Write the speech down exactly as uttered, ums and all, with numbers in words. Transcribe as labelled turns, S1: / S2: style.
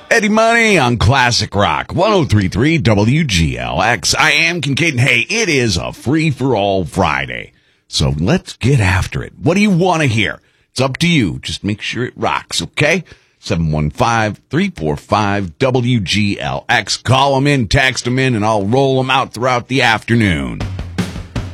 S1: Eddie Money on Classic Rock, one oh three point three W G L X. I am Kincaid, and hey, it is a free-for-all Friday. So let's get after it. What do you want to hear? It's up to you. Just make sure it rocks, okay? seven one five, three four five, W G L X. Call them in, text them in, and I'll roll them out throughout the afternoon.